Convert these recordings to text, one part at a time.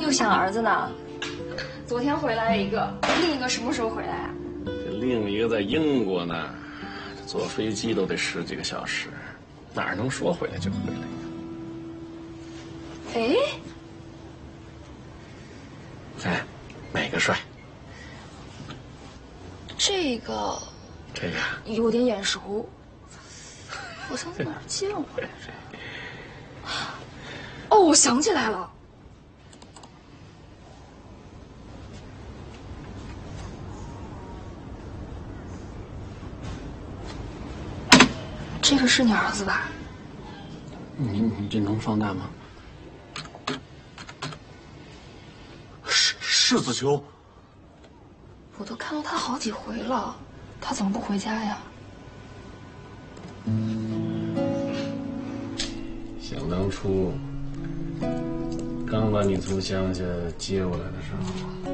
就想儿子呢。昨天回来一个，另一个什么时候回来啊？ 这另一个在英国呢，坐飞机都得10几个小时，哪能说回来就回来哎， 哎，哪个帅？ 这个有点眼熟，好像在哪儿见过来着。哦，我想起来了。这个是你儿子吧？ 你这能放大吗？是子秋。 我都看到他好几回了，他怎么不回家呀？ 想当初，刚把你从乡下接过来的时候，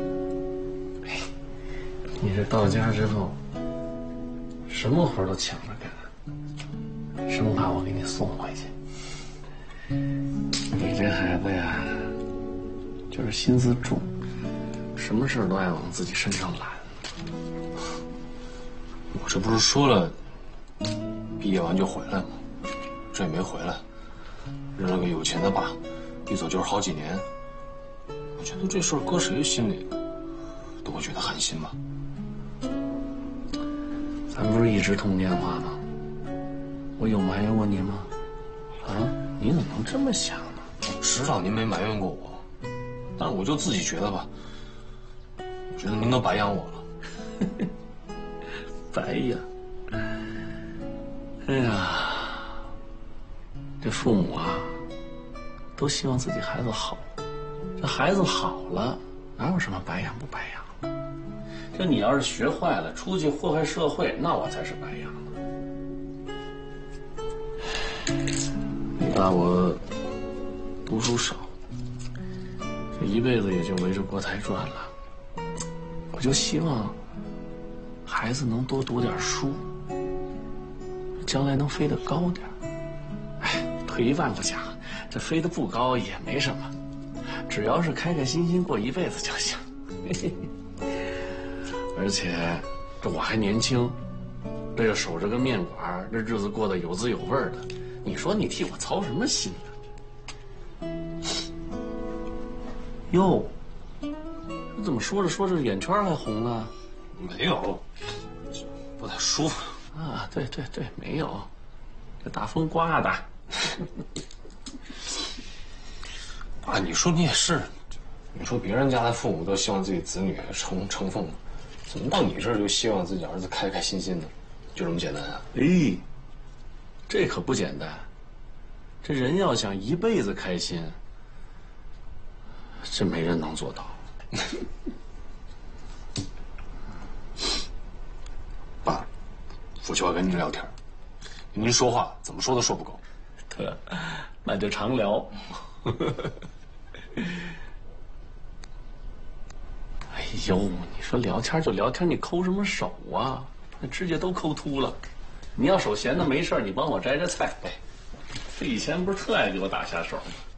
你这到家之后，什么活都抢着干，生怕我给你送回去。你这孩子呀，就是心思重，什么事都爱往自己身上揽。 我这不是说了，毕业完就回来吗？这也没回来，认了个有钱的爸，一走就是好几年。我觉得这事儿搁谁心里都会觉得寒心吧。 咱不是一直通电话吗？我有埋怨过你吗？啊，你怎么能这么想呢？ 我知道您没埋怨过我，但是我就自己觉得吧，我觉得您都白养我了。 白养？哎呀，这父母啊，都希望自己孩子好。这孩子好了，哪有什么白养不白养的？这你要是学坏了，出去祸害社会，那我才是白养的。你爸我读书少，这一辈子也就围着国台转了。我就希望孩子能多读点书，将来能飞得高点。哎，退一万步讲，这飞得不高也没什么，只要是开开心心过一辈子就行。而且这我还年轻，这又守着个面馆，这日子过得有滋有味的。你说你替我操什么心呢？哟，这怎么说着说着眼圈还红了？ 没有，不太舒服啊。对对对，没有，这大风刮的。 爸，你说你也是，你说别人家的父母都希望自己子女成凤，怎么到你这儿就希望自己儿子开开心心的，就这么简单啊？ 哎，这可不简单。这人要想一辈子开心，这没人能做到。 爸，我就要跟您聊天，您说话怎么说都说不够。 得，那就常聊。哎呦，你说聊天就聊天，你抠什么手啊？那指甲都抠秃了。你要手闲的没事，你帮我摘摘菜。这以前不是特爱给我打下手吗？